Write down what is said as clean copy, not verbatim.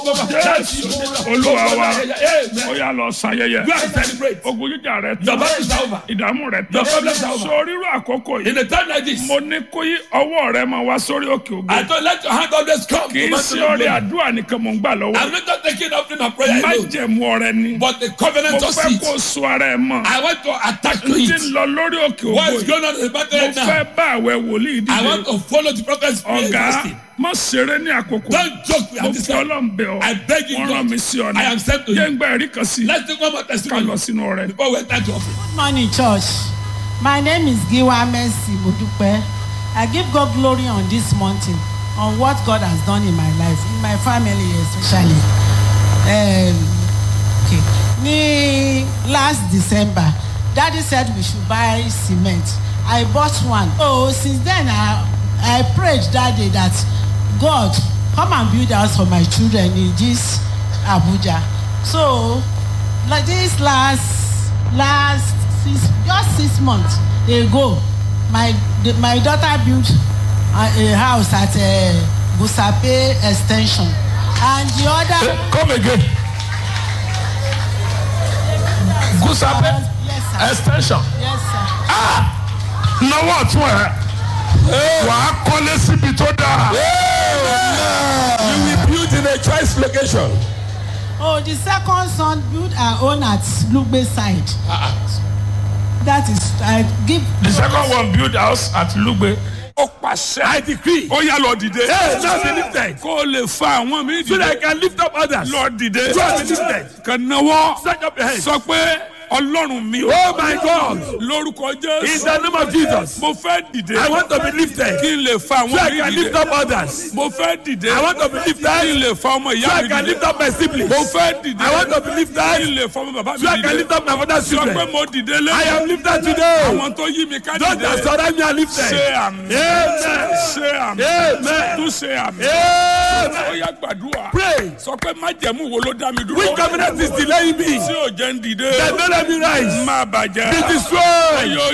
Jésù Olúwa wa ó yá lọ sayẹyẹ. Go and celebrate. Ogun jíjà rẹ Your tán. battle is over. Ìdààmú rẹ Your tán. problems are over. Sọ rírú àkókò In yìí. a time like this, Mo ní kó yí ọwọ́ rẹ máa wá sórí òkè I ògo. don't let your hand always come. Kì í ṣe ọrẹ àdúrà nìkan mò ń gbà lọ́wọ́. I'm not just taking offering and prayer Má alone, jẹ̀mú ọrẹ ni. but the Mo covenant of fẹ́ seed. kó so ara ẹ mọ̀. I want to attach to N ti it. lọ lórí òkè ògo What is yìí. going on in the battle Mo right now? fẹ́ bá àwẹ̀ wòlíì I want díje. to follow the prophet's Ọ̀gá fasting. má ṣeré ní àkókò. Don't joke Mo at this fi time. Ọlọ́run bẹ̀ ọ́. I beg you, Wọ́n rán God. mi sí ọ̀nà. I am sent to Jẹ́ you. ń gba ẹ̀rí kan sí. Let's take one more Ká lọ testimony sínú ọrẹ. before we enter to offering. Good morning, church. My name is Giwa Mercy Modupe. I give God glory on this mountain, on what God has done in my life, in my family especially. Okay. Ní last December, Daddy said we should buy cement. I bought one. Oh, since then I prayed that day that God come and build house for my children in this Abuja. So like this last just 6 months ago, my daughter built a house at Busape Extension, and the other. Come again. Gusape Yes, sir. extension. Yes, sir. Náwó ọ̀tún ẹ̀. Wà á kọ́lé síbi tó dáa. You will build in a choice location. Oh, the second son built her own at Lugbe side. That is, I give. The second one build house at Lugbe. Ó pàṣẹ. I decree. Ó yá lọ dìde. Hey, just be lifted. Kó o lè fa àwọn mi So that I dìde. can lift up others. Lọ dìde. Just be lifted. Kàn náwó. Stretch up your hands. Sọ pé Ọlọ́run mi. Oh my God. Lórúkọ In Jésù. the name of Jesus. Mo fẹ́ dìde. I want to be lifted. Kí n lè fa So I àwọn mi can lift dìde. up others. Mo fẹ́ dìde. I want to be lifted. Kí n lè fa ọmọ So ìyá I mi can dìde. lift up my siblings. Mo fẹ́ dìde. I want to be Kí lifted. n lè fa ọmọ bàbá mi So I can dìde. lift up my father's Sọ pé children. mo dìde lé. I am lifted today. Àwọn tó yí mi ká Those that dìde. surround me are lifted. Ṣé àmì. Amen. Ṣé àmì. Amen. Tún ṣe àmì. Amen. Ó yá gbàdúrà. Pray. Sọ pé májẹ̀mú wo ló dá mi dúró. Which covenant is delaying me? Tí ò jẹ́ ń dìde. That don't let me rise. Má bàjẹ́. Be destroyed. Ayọ̀